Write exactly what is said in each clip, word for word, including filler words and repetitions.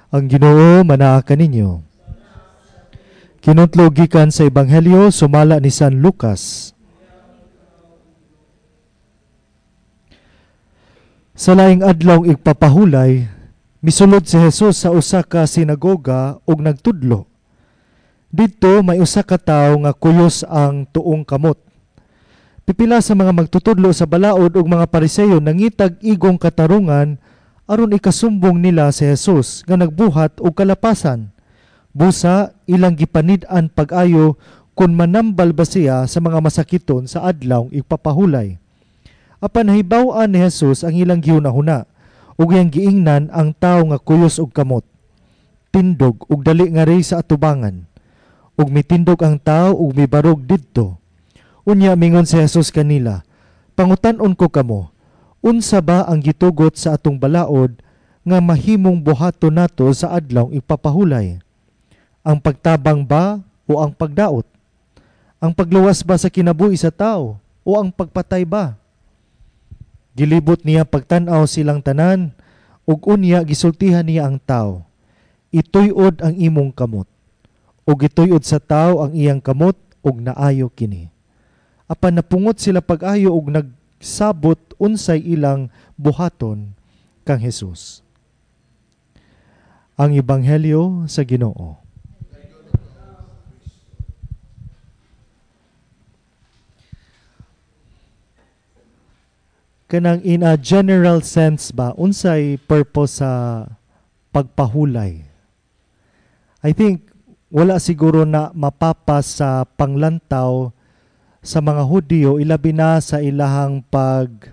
Ang Ginoo manaa kaninyo. Kinutlo gikan sa Ebanghelyo sumala ni San Lucas. Sa laing adlaw igpapahulay, misulod si Jesus sa usa ka sinagoga ug nagtudlo. Didto may usa ka tawo nga kuyos ang tuong kamot. Pipila sa mga magtutudlo sa balaod ug mga Pariseyo nangitag igong katarungan aron ikasumbong nila si Jesus nga nagbuhat og kalapasan. Busa ilang gipanid-an pag-ayo kung manambal ba siya sa mga masakiton sa adlaw igpapahulay. Apan nahibaw-an ni Jesus ang ilang gihunahuna ug iyang giingnan ang tawo nga kuyos og kamot. Tindog ug dali nga rey sa atubangan. Ug mitindog ang tawo ug mibarog didto. Unya mingon si Jesus kanila, pangutan-on ko kamo, unsa ba ang gitugot sa atong balaod nga mahimong buhaton nato sa adlaw ipapahulay? Ang pagtabang ba o ang pagdaot? Ang pagluwas ba sa kinabuhi sa tao o ang pagpatay ba? Gilibot niya pagtan-aw silang tanan ug unya gisultihan niya ang tao. Ituy-od ang imong kamot. Ug gituy-od sa tao ang iyang kamot ug naayo kini. Apan napungot sila pag-ayo ug nagsabot unsay ilang buhaton kang Hesus. Ang Ebanghelyo sa Ginoo. Kanang in a general sense ba, unsay purpose sa pagpahulay? I think wala siguro na mapapas sa panglantaw sa mga Hudyo, ilabi na sa ilahang pag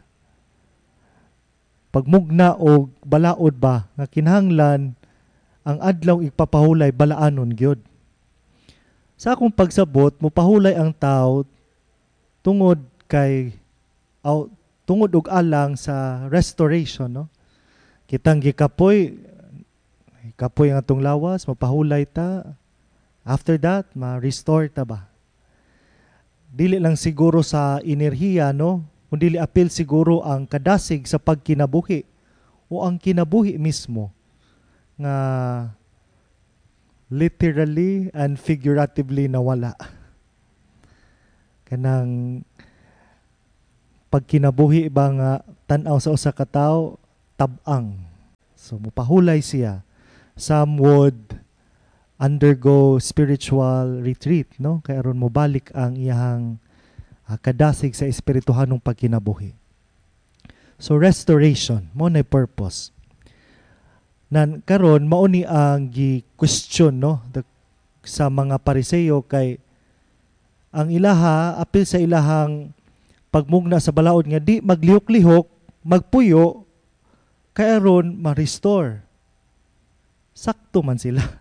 pagmugna o balaod ba, nga kinahanglan ang adlaw ipapahulay balaanon gyud. Sa akong pagsabot, mupahulay ang tao tungod kay aw, tungod og alang sa restoration, no? Kitang gikapoy, kapoy ang atong lawas, mapahulay ta. After that, ma-restore ta ba? Dili lang siguro sa enerhiya, no? Kundi apil siguro ang kadasig sa pagkinabuhi o ang kinabuhi mismo nga literally and figuratively nawala. Kanang pagkinabuhi ba nga tan-aw sa usa ka tawo tab-ang. So mupahulay siya. Some would undergo spiritual retreat, no? Kaya aron mo balik ang iyang uh, kadasig sa espirituhanong pagkinabuhi. So restoration mo na purpose. Nan karon mao ni ang gi-question, no, the, sa mga Pariseyo kay ang ilaha apil sa ilahang pagmugna sa balaod nga di maglihok-lihok, magpuyo kay aron ma-restore. Sakto man sila.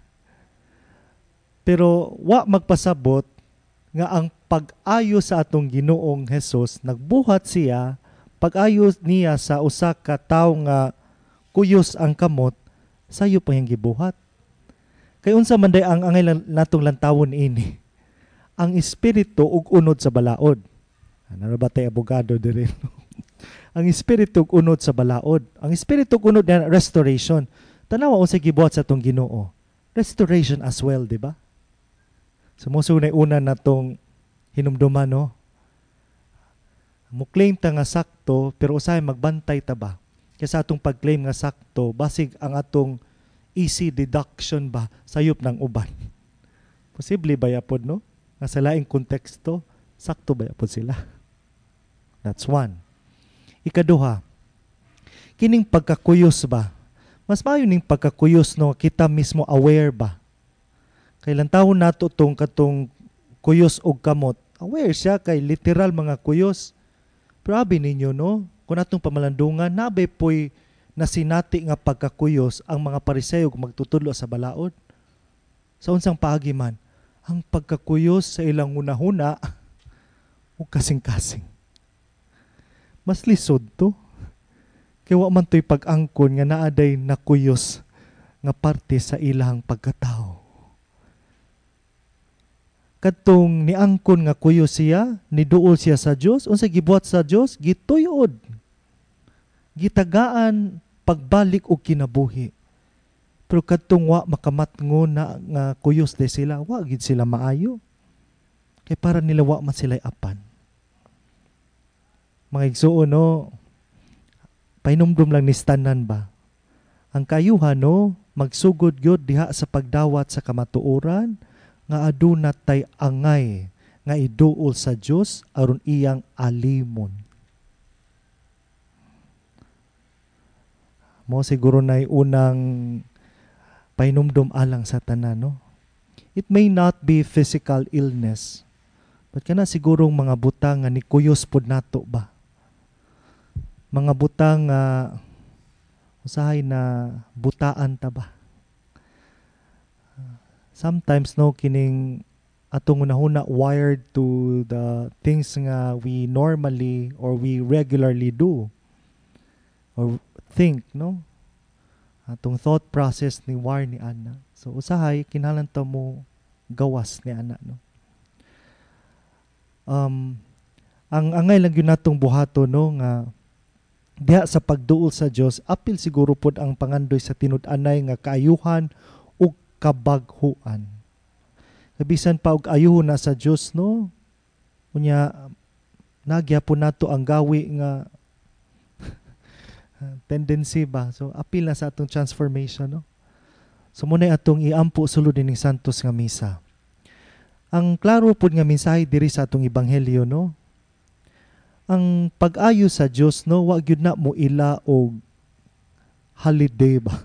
Pero wa magpasabot nga ang pag-ayo sa atong Ginoong Hesus, nagbuhat siya, pag-ayo niya sa usa ka tawo nga kuyos ang kamot, sayo pa yang gibuhat. Kay unsa man day ang angay natong lantawon ini? Ang espiritu ug unod sa balaod. Ano ba tay abogado diri? Ang espiritu ug unod sa balaod. Ang espiritu ug unod na restoration. Tanawa unsay gibuhat sa atong Ginoo? Restoration as well, di ba? Sumusunay una natong hinumduman, no? Mo-claim ta nga sakto, pero usahay magbantay ta ba? Kaya sa atong pag-claim nga sakto, basig ang atong easy deduction ba sayop ng uban. Posible ba yapod, no? Nga sa laing konteksto, sakto ba yapod sila? That's one. Ikaduha, kining pagkakuyos ba? Mas maayo ning pagkakuyos, no? Kita mismo aware ba? Kailan taon nato tong katong kuyos og kamot. Aware siya kay literal mga kuyos. Pero abi ninyo, no? Kung atong pamalandungan, nabay po'y nasinati nga pagkakuyos ang mga Pariseo kung magtutudlo sa balaod. Sa unsang paagi man, ang pagkakuyos sa ilang hunahuna o kasing-kasing. Mas lisod to. Kaya wa man to'y pag-angkon nga naaday nakuyos nga parte sa ilang pagkatao. Kadtong niangkon nga kuyo siya, niduol siya sa Dios, unsa gibuhat sa Dios, gituyod. Gitagaan pagbalik og kinabuhi. Pero kadtong wa makamatngo na nga kuyos de sila, wa gid sila maayo. Kay para nila wa man sila apan. Mga igsuon no, painumdum lang ni stanan ba? Ang kayuhan no, magsugod gyud diha sa pagdawat sa kamatuoran nga aduna tay angay nga iduol sa Dios aron iyang alimon. Mo siguro nay unang painumdum alang sa tanan no. It may not be physical illness, but kana sigurong mga butang nga nikuyos pod nato ba? Mga butang nga uh, usahay na butaan ta ba? Sometimes no kining atong unahuna wired to the things nga we normally or we regularly do or think no. Atong thought process ni war ni ana. So usahay kinahanglan ta mo gawas ni ana no. Um ang angay lang gyud natong buhaton no nga diha sa pagduol sa Dios apil siguro pod ang pangandoy sa tinud-anay nga kaayuhan ug kabaghuan. Kabisan pa og ayuhon na sa Dios no. Unya nagyapon nato ang gawi nga tendency ba. So apil na sa atong transformation no. So muna atong iampo sulod ining santos nga misa. Ang klaro pod nga mensahe diri sa atong ebanghelyo no. Ang pag-ayo sa Dios no, wa gyud na mo ila og holiday ba.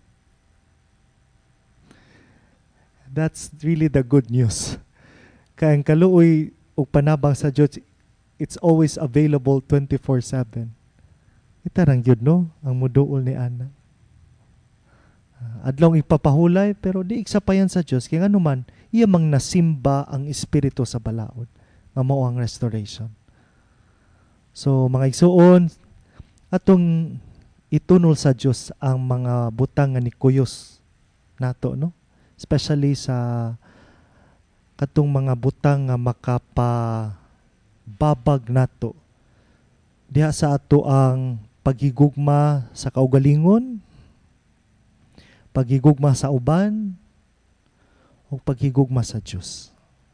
That's really the good news. Kaya ang kaluoy o panabang sa Diyos, it's always available twenty-four seven. Itarang yun, no? Ang muduol ni Ana. Uh, adlong ipapahulay, pero di iksapayan sa Diyos. Kaya nga naman, iya mang nasimba ang Espiritu sa balaod. Nga mao ang restoration. So, mga igsuon, atong itunol sa Diyos ang mga butang nga ni kuyos nato, no? Especially sa katong mga butang nga makapababag nato diha sa ato ang paghigugma sa kaugalingon, paghigugma sa uban, o paghigugma sa Dios.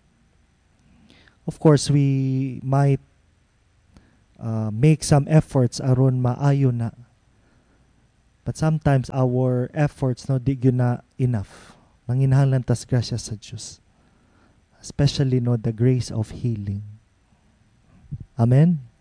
Of course, we might uh, make some efforts aron maayo na, but sometimes our efforts no di gyud na enough. Manginahanglan tas grasya sa Diyos. Especially no the grace of healing. Amen.